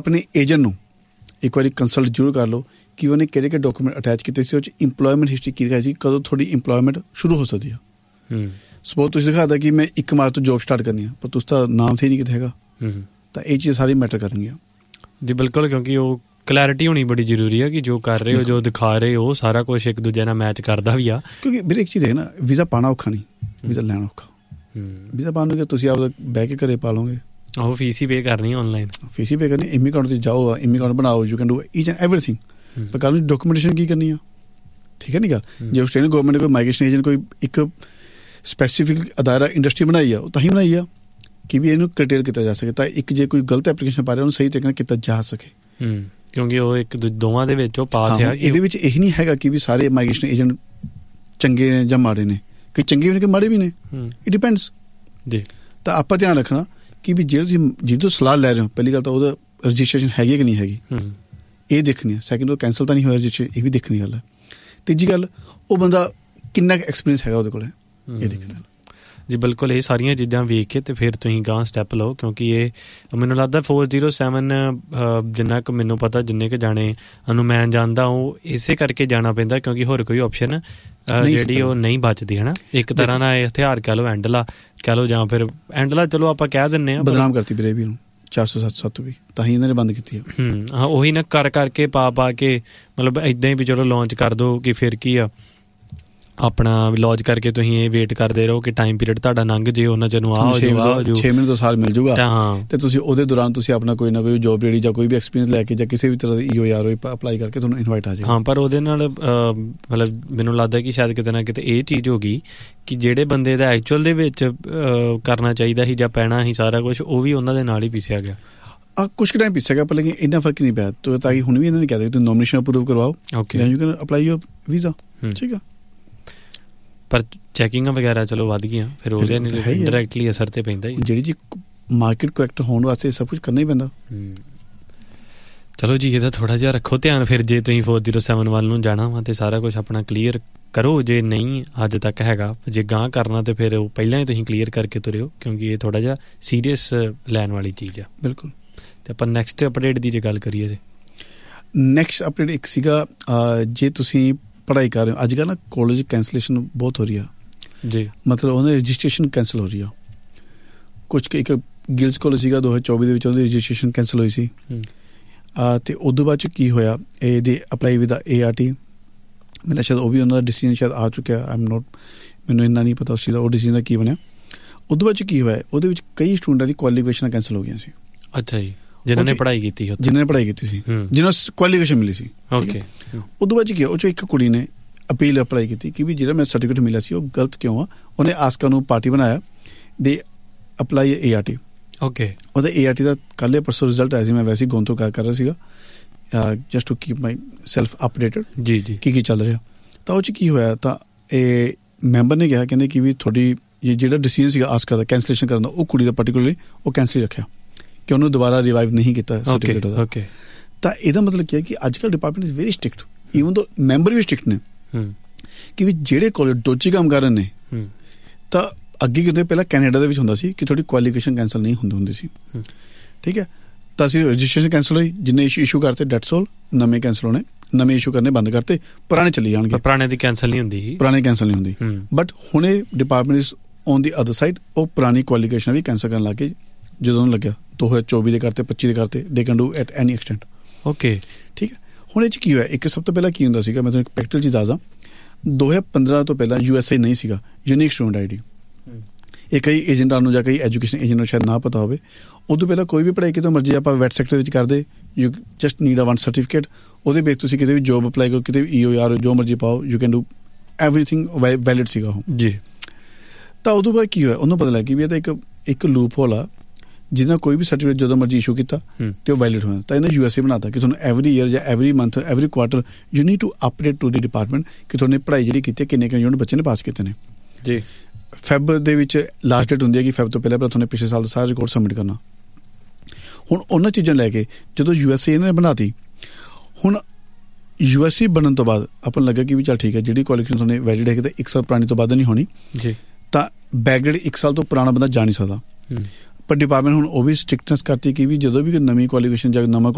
ਆਪਣੇ ਏਜੰਟ ਨੂੰ ਇੱਕ ਵਾਰੀ ਕੰਸਲਟ ਜ਼ਰੂਰ ਕਰ ਲਓ ਕਿ ਉਹਨੇ ਕਿਹੜੇ ਡਾਕੂਮੈਂਟ ਅਟੈਚ ਕੀਤੇ ਸੀ, ਉਹ 'ਚ ਇੰਪਲੋਇਮੈਂਟ ਹਿਸਟਰੀ ਕੀ ਦਿਖਾਈ ਸੀ, ਕਦੋਂ ਤੁਹਾਡੀ ਇੰਪਲੋਇਮੈਂਟ ਸ਼ੁਰੂ ਹੋ ਸਕਦੀ ਆ। ਸਪੋਜ਼ ਤੁਸੀਂ ਦਿਖਾਦਾ ਕਿ ਮੈਂ 1 ਮਾਰਚ ਤੋਂ ਜੋਬ ਸਟਾਰਟ ਕਰਨੀ ਆ, ਪਰ ਤੁਸੀਂ ਤਾਂ ਨਾਮ ਤੇ ਨਹੀਂ ਕਿਤੇ ਹੈਗਾ, ਤਾਂ ਇਹ ਚੀਜ਼ ਸਾਰੀ ਮੈਟਰ ਕਰਨਗੀਆਂ ਜੀ। ਬਿਲਕੁਲ, ਕਿਉਂਕਿ ਉਹ ਕਲੈਰਿਟੀ ਹੋਣੀ ਬੜੀ ਜ਼ਰੂਰੀ ਆ ਕਿ ਜੋ ਕਰ ਰਹੇ ਹੋ, ਜੋ ਦਿਖਾ ਰਹੇ ਹੋ, ਸਾਰਾ ਕੁਛ ਇੱਕ ਦੂਜੇ ਨਾਲ ਮੈਚ ਕਰਦਾ ਵੀ ਆ। ਕਿਉਂਕਿ ਵੀਰੇ ਇੱਕ ਚੀਜ਼ ਹੈ ਨਾ, ਵੀਜ਼ਾ ਪਾਉਣਾ ਔਖਾ ਨਹੀਂ, ਵੀਜ਼ਾ ਲੈਣਾ ਔਖਾ। ਵੀਜ਼ਾ ਪਾਉਣ ਨੂੰ ਤੁਸੀਂ ਆਪ ਬਹਿ ਕੇ ਘਰੇ ਪਾ ਲਓਗੇ, ਉਹ ਫੀਸ ਹੀ ਪੇ ਕਰਨੀ ਆਨਲਾਈਨ, ਫੀਸ ਹੀ ਪੇ ਕਰਨੀ। ਇਮੀਗ੍ਰੈਂਟ 'ਤੇ ਜਾਓ, ਇਮੀਗ੍ਰੈਂਟ ਬਣਾਓ, you can do each and everything, ਪਰ ਕੱਲ੍ਹ ਨੂੰ ਡਾਕੂਮੈਂਟੇਸ਼ਨ ਕੀ ਕਰਨੀ ਆ, ਠੀਕ ਹੈ ਨਹੀਂ ਗੱਲ। ਜੇ ਆਸਟ੍ਰੇਲੀਅਨ ਗੌਰਮੈਂਟ ਨੇ ਕੋਈ ਮਾਈਗ੍ਰੇਸ਼ਨ ਏਜੰਟ ਕੋਈ ਇੱਕ ਸਪੈਸੀਫਿਕ ਅਦਾਰਾ ਇੰਡਸਟਰੀ ਬਣਾਈ ਆ, ਉਹ ਤਾਂ ਹੀ ਬਣਾਈ ਆ ਕਿ ਵੀ ਇਹਨੂੰ ਕਰਟੇਲ ਕੀਤਾ ਜਾ ਸਕੇ, ਤਾਂ ਇੱਕ ਜੇ ਕੋਈ ਗਲਤ ਐਪਲੀਕੇਸ਼ਨ ਪਾ ਰਿਹਾ ਉਹਨੂੰ ਸਹੀ ਤਰੀਕੇ ਨਾਲ ਕੀਤਾ ਜਾ ਸਕੇ। ਕਿਉਂਕਿ ਉਹ ਇੱਕ ਦੋਵਾਂ ਦੇ ਵਿੱਚ ਉਹ ਪਾਥ ਆ। ਇਹਦੇ ਵਿੱਚ ਇਹੀ ਨਹੀਂ ਹੈਗਾ ਕਿ ਵੀ ਸਾਰੇ ਮਾਈਗ੍ਰੇਸ਼ਨ ਏਜੰਟ ਚੰਗੇ ਨੇ ਜਾਂ ਮਾੜੇ ਨੇ, ਕਈ ਚੰਗੇ ਵੀ ਨੇ, ਕਈ ਮਾੜੇ ਵੀ ਨੇ, ਇਟ ਡਿਪੈਂਡਸ ਜੀ। ਤਾਂ ਆਪਾਂ ਧਿਆਨ ਰੱਖਣਾ ਕਿ ਵੀ ਜਿਹੜੇ ਤੁਸੀਂ ਜਿਹਦੋਂ ਸਲਾਹ ਲੈ ਰਹੇ ਹੋ, ਪਹਿਲੀ ਗੱਲ ਤਾਂ ਉਹਦਾ ਰਜਿਸਟ੍ਰੇਸ਼ਨ ਹੈਗੀ ਕਿ ਨਹੀਂ ਹੈਗੀ, ਇਹ ਦੇਖਣੀ ਹੈ। ਸੈਕਿੰਡ, ਉਹ ਕੈਂਸਲ ਤਾਂ ਨਹੀਂ ਹੋਇਆ ਰਜਿਸਟ੍ਰੇਸ਼ਨ, ਇਹ ਵੀ ਦੇਖਣੀ ਗੱਲ ਹੈ। ਤੀਜੀ ਗੱਲ, ਉਹ ਬੰਦਾ ਕਿੰਨਾ ਕੁ ਐਕਸਪੀਰੀਅੰਸ ਹੈਗਾ ਉਹਦੇ ਕੋਲ, ਇਹ ਦੇਖਣਾ ਜੀ। ਬਿਲਕੁਲ, ਇਹ ਸਾਰੀਆਂ ਚੀਜ਼ਾਂ ਵੇਖ ਕੇ ਤੇ ਫਿਰ ਤੁਸੀਂ ਗਾਂਹ ਸਟੈਪ ਲਓ, ਕਿਉਂਕਿ ਇਹ ਮੈਨੂੰ ਲੱਗਦਾ 407 ਜਿੰਨਾ ਕੁ ਮੈਨੂੰ ਪਤਾ, ਜਿੰਨੇ ਕੁ ਜਾਣੇ ਨੂੰ ਮੈਂ ਜਾਣਦਾ, ਉਹ ਇਸੇ ਕਰਕੇ ਜਾਣਾ ਪੈਂਦਾ ਕਿਉਂਕਿ ਹੋਰ ਕੋਈ ਆਪਸ਼ਨ ਜਿਹੜੀ ਉਹ ਨਹੀਂ ਬਚਦੀ ਹੈ ਨਾ। ਇੱਕ ਤਰ੍ਹਾਂ ਨਾਲ ਇਹ ਹਥਿਆਰ ਕਹਿ ਲਓ, ਐਂਡਲਾ ਕਹਿ ਲਓ, ਜਾਂ ਫਿਰ ਐਂਡਲਾ ਚਲੋ ਆਪਾਂ ਕਹਿ ਦਿੰਦੇ ਹਾਂ, ਬਦਨਾਮ ਕਰਤੀ ਵੀਰੇ ਵੀ ਨੂੰ 407 ਵੀ ਤਾਂ ਹੀ ਇਹਨਾਂ ਨੇ ਬੰਦ ਕੀਤੀ ਹੈ। ਹਾਂ, ਉਹੀ ਨਾ ਕਰਕੇ ਪਾ ਕੇ ਮਤਲਬ ਇੱਦਾਂ ਹੀ ਵੀ ਚਲੋ ਲਾਂਚ ਕਰ ਦਿਓ ਕਿ ਫਿਰ ਕੀ ਆ, ਆਪਣਾ ਲੌਜ ਕਰਕੇ ਤੁਸੀਂ ਇਹ ਵੇਟ ਕਰਦੇ ਰਹੋ ਕਿ ਟਾਈਮ ਪੀਰੀਅਡ ਤੁਹਾਡਾ ਲੰਘ ਜੇ, ਉਹਨਾਂ ਚੋਂ 6 ਮਹੀਨੇ ਤੋਂ ਸਾਲ ਮਿਲ ਜੂਗਾ, ਤੇ ਤੁਸੀਂ ਉਹਦੇ ਦੌਰਾਨ ਤੁਸੀਂ ਆਪਣਾ ਕੋਈ ਨਾ ਕੋਈ ਜੋਬ ਜਿਹੜੀ ਜਾਂ ਕੋਈ ਵੀ ਐਕਸਪੀਰੀਅੰਸ ਲੈ ਕੇ ਜਾਂ ਕਿਸੇ ਵੀ ਤਰ੍ਹਾਂ ਦੀ EOR ਅਪਲਾਈ ਕਰਕੇ ਤੁਹਾਨੂੰ ਇਨਵਾਈਟ ਆ ਜਾਏ। ਹਾਂ, ਪਰ ਉਹਦੇ ਨਾਲ ਮਤਲਬ ਮੈਨੂੰ ਲੱਗਦਾ ਕਿ ਸ਼ਾਇਦ ਕਿਤੇ ਨਾ ਕਿਤੇ ਇਹ ਚੀਜ਼ ਹੋ ਗਈ ਕਿ ਜਿਹੜੇ ਬੰਦੇ ਦਾ ਐਕਚੁਅਲ ਦੇ ਵਿੱਚ ਕਰਨਾ ਚਾਹੀਦਾ ਸੀ ਜਾਂ ਪੈਣਾ ਸੀ ਸਾਰਾ ਕੁਛ, ਉਹ ਵੀ ਉਹਨਾਂ ਦੇ ਨਾਲ ਹੀ ਪੀਸਿਆ ਗਿਆ। ਕੁਛ ਕੁ ਟਾਈਮ ਪੀਸਿਆ ਗਿਆ, ਪਰ ਲੇਕਿਨ ਇੰਨਾ ਫਰਕ ਨਹੀਂ ਪਿਆ। ਤਾਂ ਕਿ ਹੁਣ ਵੀ ਇਹਨਾਂ ਨੇ ਕਹਿ ਦਿੱਤਾ ਤੁਸੀਂ ਨੋਮੀਨੇਸ਼ਨ ਅਪਰੂਵ ਕਰਵਾਓ, you can apply your visa, ਠੀਕ ਆ। ਪਰ ਚੈਕਿੰਗਾਂ ਵਗੈਰਾ ਚਲੋ ਵੱਧ ਗਈਆਂ, ਫਿਰ ਉਹਦੇ ਇੰਡਾਇਰੈਕਟਲੀ ਅਸਰ ਤੇ ਪੈਂਦਾ ਹੀ। ਜਿਹੜੀ ਜੀ ਮਾਰਕੀਟ ਕਰੈਕਟ ਹੋਣ ਵਾਸਤੇ ਸਭ ਕੁਝ ਕਰਨਾ ਹੀ ਪੈਂਦਾ। ਚਲੋ ਜੀ, ਇਹਦਾ ਥੋੜ੍ਹਾ ਜਿਹਾ ਰੱਖੋ ਧਿਆਨ। ਫਿਰ ਜੇ ਤੁਸੀਂ 407 ਵੱਲ ਨੂੰ ਜਾਣਾ ਵਾ ਤੇ ਸਾਰਾ ਕੁਛ ਆਪਣਾ ਕਲੀਅਰ ਕਰੋ, ਜੇ ਨਹੀਂ ਅੱਜ ਤੱਕ ਹੈਗਾ, ਜੇ ਗਾਂਹ ਕਰਨਾ ਤੇ ਫਿਰ ਉਹ ਪਹਿਲਾਂ ਹੀ ਤੁਸੀਂ ਕਲੀਅਰ ਕਰਕੇ ਤੁਰਿਓ, ਕਿਉਂਕਿ ਇਹ ਥੋੜ੍ਹਾ ਜਿਹਾ ਸੀਰੀਅਸ ਲੈਣ ਵਾਲੀ ਚੀਜ਼ ਆ। ਬਿਲਕੁਲ। ਤੇ ਆਪਾਂ ਨੈਕਸਟ ਅਪਡੇਟ ਦੀ ਜੇ ਗੱਲ ਕਰੀਏ ਤੇ ਨੈਕਸਟ ਅਪਡੇਟ ਇੱਕ ਸੀਗਾ, ਜੇ ਤੁਸੀਂ ਪੜ੍ਹਾਈ ਕਰ ਰਹੇ ਹੋ, ਅੱਜ ਕੱਲ੍ਹ ਨਾ ਕਾਲਜ ਕੈਂਸਲੇਸ਼ਨ ਬਹੁਤ ਹੋ ਰਹੀ ਆ ਜੀ, ਮਤਲਬ ਉਹਨਾਂ ਦੀ ਰਜਿਸਟ੍ਰੇਸ਼ਨ ਕੈਂਸਲ ਹੋ ਰਹੀ ਆ। ਕੁਛ ਇੱਕ ਗਿਲਸ ਕਾਲਜ ਸੀਗਾ 2024 ਦੇ ਵਿੱਚ, ਉਹਦੀ ਰਜਿਸਟ੍ਰੇਸ਼ਨ ਕੈਂਸਲ ਹੋਈ ਸੀ, ਅਤੇ ਉਦੋਂ ਬਾਅਦ 'ਚ ਕੀ ਹੋਇਆ, ਇਹਦੇ ਅਪਲਾਈ ਵਿਦ ART, ਮੇਰਾ ਸ਼ਾਇਦ ਉਹ ਵੀ ਉਹਨਾਂ ਦਾ ਡਿਸੀਜਨ ਸ਼ਾਇਦ ਆ ਚੁੱਕਿਆ, ਮੈਨੂੰ ਇੰਨਾ ਨਹੀਂ ਪਤਾ ਉਸ ਚੀਜ਼ ਦਾ, ਉਹ ਡਿਸੀਜਨ ਦਾ ਕੀ ਬਣਿਆ। ਉਦੋਂ ਬਾਅਦ 'ਚ ਕੀ ਹੋਇਆ, ਉਹਦੇ ਵਿੱਚ ਕਈ ਸਟੂਡੈਂਟਾਂ ਦੀ ਕੁਆਲੀਫਿਕੇਸ਼ਨਾਂ ਕੈਂਸਲ ਹੋ ਗਈਆਂ ਸੀ। ਅੱਛਾ ਜੀ, ਜਿਨ੍ਹਾਂ ਨੇ ਪੜ੍ਹਾਈ ਕੀਤੀ ਸੀ, ਜਿਹਨਾਂ ਨੂੰ ਕੁਆਲੀਫਿਕੇਸ਼ਨ ਮਿਲੀ ਸੀ। ਓਕੇ। ਉਦੋਂ ਬਾਅਦ 'ਚ ਕੀ ਹੋਇਆ, ਉਹ 'ਚੋਂ ਇੱਕ ਕੁੜੀ ਨੇ ਅਪੀਲ ਅਪਲਾਈ ਕੀਤੀ ਕਿ ਵੀ ਜਿਹੜਾ ਮੈਨੂੰ ਸਰਟੀਫਿਕੇਟ ਮਿਲਿਆ ਸੀ ਉਹ ਗਲਤ ਕਿਉਂ ਆ। ਉਹਨੇ ਆਸਕਾ ਨੂੰ ਪਾਰਟੀ ਬਣਾਇਆ, ਦੇ ਅਪਲਾਈ ART। ਓਕੇ। ਉਹਦਾ ART ਦਾ ਕੱਲ੍ਹ ਪਰਸੋਂ ਰਿਜ਼ਲਟ ਆਇਆ ਸੀ, ਮੈਂ ਵੈਸੇ ਹੀ ਗੋਨ ਤੋਂ ਕਰ ਰਿਹਾ ਸੀਗਾ, just to keep my self updated ਜੀ ਕੀ ਚੱਲ ਰਿਹਾ। ਤਾਂ ਉਹ 'ਚ ਕੀ ਹੋਇਆ, ਤਾਂ ਇਹ ਮੈਂਬਰ ਨੇ ਕਿਹਾ, ਕਹਿੰਦੇ ਕਿ ਵੀ ਤੁਹਾਡੀ ਜਿਹੜਾ ਡਿਸੀਜਨ ਸੀਗਾ ਆਸਕਾ ਦਾ ਕੈਂਸਲੇਸ਼ਨ ਕਰਨ ਦਾ, ਉਹ ਕੁੜੀ ਦਾ ਪਰਟੀਕੂਲਰਲੀ ਉਹ ਕੈਂਸਲ ਰੱਖਿਆ ਕਿ ਉਹਨੂੰ ਦੁਬਾਰਾ ਰਿਵਾਈਵ ਨਹੀਂ ਕੀਤਾ ਸਰਟੀਫਿਕੇਟ ਦਾ। ਓਕੇ। ਤਾਂ ਇਹਦਾ ਮਤਲਬ ਕੀ ਹੈ ਕਿ ਅੱਜ ਕੱਲ੍ਹ department is very strict, even ਦੋ ਮੈਂਬਰ ਵੀ ਸਟ੍ਰਿਕਟ ਨੇ, ਕਿ ਵੀ ਜਿਹੜੇ ਕਾਲਜ ਡੋਚੀ ਕੰਮ ਕਰ ਰਹੇ ਨੇ, ਤਾਂ ਅੱਗੇ ਕਿਤੇ ਪਹਿਲਾਂ ਕੈਨੇਡਾ ਦੇ ਵਿੱਚ ਹੁੰਦਾ ਸੀ ਕਿ ਤੁਹਾਡੀ ਕੁਆਲੀਫਿਕੇਸ਼ਨ ਕੈਂਸਲ ਨਹੀਂ ਹੁੰਦੀ ਸੀ, ਠੀਕ ਹੈ। ਤਾਂ ਅਸੀਂ ਰਜਿਸਟ੍ਰੇਸ਼ਨ ਕੈਂਸਲ ਹੋਈ, ਜਿੰਨੇ ਇਸ਼ੂ ਕਰਤੇ ਡੈਟਸ ਆਲ, ਨਵੇਂ ਕੈਂਸਲ ਹੋਣੇ, ਨਵੇਂ ਇਸ਼ੂ ਕਰਨੇ ਬੰਦ ਕਰਤੇ, ਪੁਰਾਣੇ ਚੱਲੀ ਜਾਣਗੇ। ਪੁਰਾਣੇ ਦੀ ਕੈਂਸਲ ਨਹੀਂ ਹੁੰਦੀ, ਬਟ ਹੁਣ ਇਹ department is on the other side, ਉਹ ਪੁਰਾਣੀ ਕੁਆਲੀਫਿਕੇਸ਼ਨ ਵੀ ਕੈਂਸਲ ਕਰਨ ਲੱਗ ਗਏ। ਜਦੋਂ ਉਹਨੂੰ ਲੱਗਿਆ 2024 ਦੇ ਕਰਤੇ, 25 ਦੇ ਕਰਤੇ, they can do at any extent. Okay, ਠੀਕ ਹੈ। ਹੁਣ ਇਹ 'ਚ ਕੀ ਹੋਇਆ, ਇੱਕ ਸਭ ਤੋਂ ਪਹਿਲਾਂ ਕੀ ਹੁੰਦਾ ਸੀਗਾ, ਮੈਂ ਤੁਹਾਨੂੰ ਇੱਕ ਪ੍ਰੈਕਟੀਕਲ ਚੀਜ਼ ਦੱਸਦਾ। 2015 ਤੋਂ ਪਹਿਲਾਂ USA ਨਹੀਂ ਸੀਗਾ ਯੂਨੀਕ ਸਟੂਡੈਂਟ ID। ਇਹ ਕਈ ਏਜੰਟਾਂ ਨੂੰ ਜਾਂ ਕਈ ਐਜੂਕੇਸ਼ਨ ਏਜੰਟ ਨੂੰ ਸ਼ਾਇਦ ਨਾ ਪਤਾ ਹੋਵੇ। ਉਦੋਂ ਪਹਿਲਾਂ ਕੋਈ ਵੀ ਪੜ੍ਹਾਈ ਕਿਤੋਂ ਮਰਜ਼ੀ ਆਪਾਂ ਵੈਟ ਸੈਕਟਰ ਵਿੱਚ ਕਰਦੇ, you just need a 1 certificate, ਉਹਦੇ ਬੇਸ ਤੁਸੀਂ ਕਿਤੇ ਵੀ ਜੋਬ ਅਪਲਾਈ ਕਰੋ, ਕਿਤੇ ਵੀ EOR ਜੋ ਮਰਜ਼ੀ ਪਾਓ, you can do everything valid ਸੀਗਾ ਉਹ ਜੀ। ਤਾਂ ਉਦੋਂ ਬਾਅਦ ਕੀ ਹੋਇਆ, ਉਹਨੂੰ ਪਤਾ ਲੱਗ ਗਿਆ ਵੀ ਇਹ ਤਾਂ ਇੱਕ ਲੂਪ ਹੋਲ ਆ, ਜਿਹਦੇ ਨਾਲ ਕੋਈ ਵੀ ਸਰਟੀਫਿਕੇਟ ਜਦੋਂ ਮਰਜ਼ੀ ਇਸ਼ੂ ਕੀਤਾ ਤੇ ਉਹ ਵੈਲਿਡ ਹੋਇਆ। ਤਾਂ ਇਹਨੇ USA ਬਣਾਤਾ ਕਿ ਤੁਹਾਨੂੰ ਐਵਰੀ ਈਅਰ ਜਾਂ every month, every quarter you need to update to the department ਕਿ ਤੁਹਾਡੀ ਪੜ੍ਹਾਈ ਜਿਹੜੀ ਕੀਤੀ ਕਿੰਨੇ ਯੂਨਿਟ ਬੱਚੇ ਨੇ ਪਾਸ ਕੀਤੇ ਨੇ ਜੀ। ਫੈਬ ਦੇ ਵਿੱਚ ਲਾਸਟ ਡੇਟ ਹੁੰਦੀ ਹੈ ਕਿ ਫੈਬ ਤੋਂ ਪਹਿਲਾਂ ਤੁਹਾਨੂੰ ਪਿਛਲੇ ਸਾਲ ਦਾ ਸਾਰਾ ਰਿਕਾਰਡ ਸਬਮਿਟ ਕਰਨਾ। ਹੁਣ ਉਹਨਾਂ ਚੀਜ਼ਾਂ ਲੈ ਕੇ ਜਦੋਂ USA ਇਹਨਾਂ ਨੇ ਬਣਾਤੀ, ਹੁਣ USA ਬਣਨ ਤੋਂ ਬਾਅਦ ਆਪਾਂ ਨੂੰ ਲੱਗਾ ਕਿ ਵੀ ਚੱਲ ਠੀਕ ਹੈ, ਜਿਹੜੀ ਕੁਆਲੀਫਿਕੇਸ਼ਨ ਤੁਹਾਨੂੰ ਵੈਲਿਡ ਹੈਗੀ ਤਾਂ 1 ਸਾਲ ਪੁਰਾਣੀ ਤੋਂ ਵੱਧ ਨਹੀਂ ਹੋਣੀ ਜੀ। ਤਾਂ ਬੈਕਡੇਟ 1 ਸਾਲ ਤੋਂ ਪੁਰਾਣਾ ਬੰਦਾ ਜਾ ਨਹੀਂ ਸਕਦਾ। ਪਰ ਡਿਪਾਰਟਮੈਂਟ ਹੁਣ ਉਹ ਵੀ ਸਟ੍ਰਿਕਟਨੈਸ ਕਰਤੀ ਕਿ ਵੀ ਜਦੋਂ ਵੀ ਕੋਈ ਨਵੀਂ ਕੁਆਲੀਫਿਕੇਸ਼ਨ ਜਾਂ ਨਵਾਂ